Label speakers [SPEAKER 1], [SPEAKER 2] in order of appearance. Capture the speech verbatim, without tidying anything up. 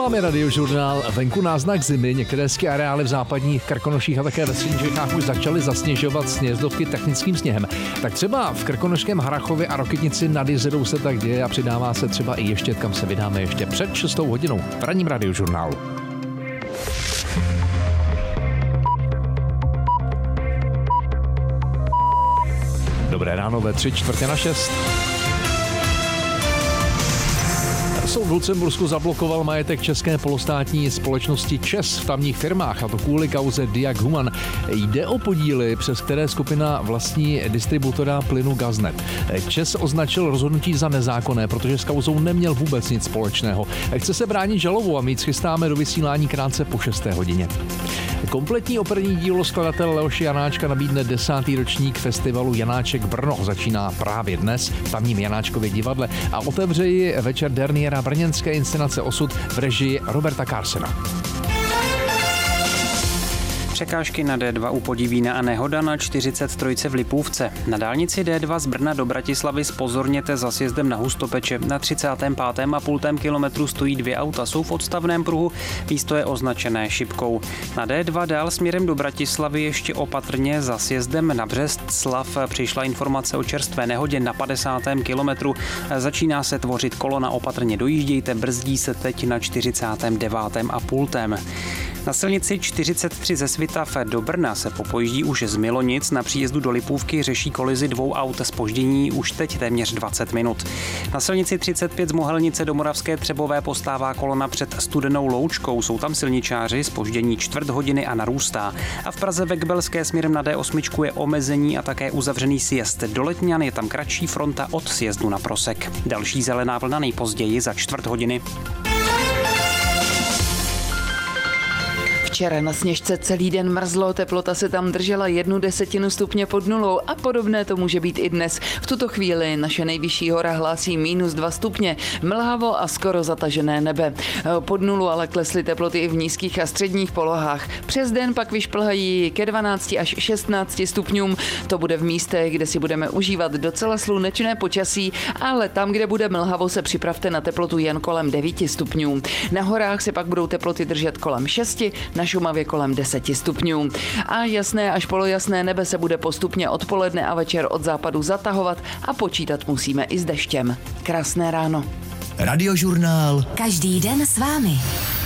[SPEAKER 1] Posloucháme Radiožurnál. Venku náznak zimy, některé ski areály v západních Krkonoších a také ve středních Čechách už začaly zasněžovat snězdovky technickým sněhem. Tak třeba v krkonošském Harrachově a Rokytnici nad Jizerou se tak děje a přidává se třeba i ještě, kam se vydáme ještě před šestou hodinou v ranním Radiožurnálu. Dobré ráno ve tři čtvrtě na šest. Soud v Lucembursku zablokoval majetek české polostátní společnosti ČEZ v tamních firmách, a to kvůli kauze Diag Human. Jde o podíly, přes které skupina vlastní distributora plynu Gaznet. ČEZ označil rozhodnutí za nezákonné, protože s kauzou neměl vůbec nic společného. Chce se bránit žalobou a my chystáme do vysílání krátce po šesté hodině. Kompletní operní dílo skladatele Leoše Janáčka nabídne desátý ročník festivalu Janáček Brno. Začíná právě dnes v tamním Janáčkově divadle a otevře ji večer derniéra brněnské inscenace Osud v režii Roberta Carsena.
[SPEAKER 2] Překážky na D dva u Podivína a nehoda na čtyřicet tři v Lipůvce. Na dálnici D dva z Brna do Bratislavy zpozorněte za sjezdem na Hustopeče. Na třicátém pátém a půl kilometru stojí dvě auta, jsou v odstavném pruhu, místo je označené šipkou. Na D dva dál směrem do Bratislavy ještě opatrně za sjezdem na Břest-Slav přišla informace o čerstvé nehodě na padesátém kilometru. Začíná se tvořit kolona, opatrně dojíždějte, brzdí se teď na čtyřicátém devátém a půl. Na silnici čtyřicet tři ze Svitav do Brna se popojíždí už z Milonic. Na příjezdu do Lipůvky řeší kolizi dvou aut, zpoždění už teď téměř dvacet minut. Na silnici třicet pět z Mohelnice do Moravské Třebové postává kolona před Studenou Loučkou. Jsou tam silničáři, zpoždění čtvrt hodiny a narůstá. A v Praze ve Kbelské směrem na D osm je omezení a také uzavřený sjezd do Letňan, je tam kratší fronta od sjezdu na Prosek. Další zelená vlna nejpozději za čtvrt hodiny.
[SPEAKER 3] Včera na Sněžce celý den mrzlo, teplota se tam držela jednu desetinu stupně pod nulou a podobné to může být i dnes. V tuto chvíli naše nejvyšší hora hlásí minus dva stupně, mlhavo a skoro zatažené nebe. Pod nulu ale klesly teploty i v nízkých a středních polohách. Přes den pak vyšplhají ke dvanácti až šestnácti stupňům. To bude v místech, kde si budeme užívat docela slunečné počasí, ale tam, kde bude mlhavo, se připravte na teplotu jen kolem devíti stupňů. Na horách se pak budou teploty držet kolem šesti, na Šumavě kolem deseti stupňů. A jasné až polojasné nebe se bude postupně odpoledne a večer od západu zatahovat a počítat musíme i s deštěm. Krásné ráno.
[SPEAKER 4] Radiožurnál. Každý den s vámi.